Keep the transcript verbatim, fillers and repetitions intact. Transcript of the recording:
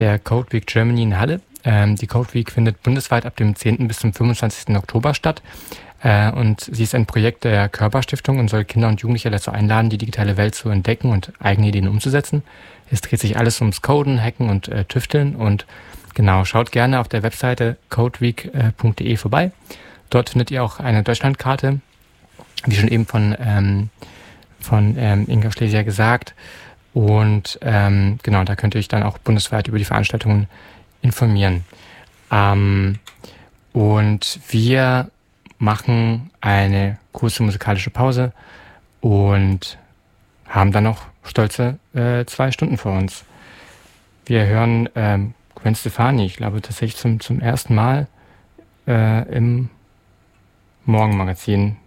der Code Week Germany in Halle. Ähm, die Code Week findet bundesweit ab dem zehnten bis zum fünfundzwanzigsten Oktober statt. Äh, und sie ist ein Projekt der Körperstiftung und soll Kinder und Jugendliche dazu einladen, die digitale Welt zu entdecken und eigene Ideen umzusetzen. Es dreht sich alles ums Coden, Hacken und äh, Tüfteln. Und genau, schaut gerne auf der Webseite codeweek punkt de vorbei. Dort findet ihr auch eine Deutschlandkarte, wie schon eben von, ähm, von ähm, Inga Schlesier gesagt. Und ähm, genau, da könnt ihr euch dann auch bundesweit über die Veranstaltungen informieren. Ähm, und wir machen eine kurze musikalische Pause und haben dann noch stolze äh, zwei Stunden vor uns. Wir hören ähm, Gwen Stefani, ich glaube tatsächlich zum, zum ersten Mal äh, im Morgenmagazin.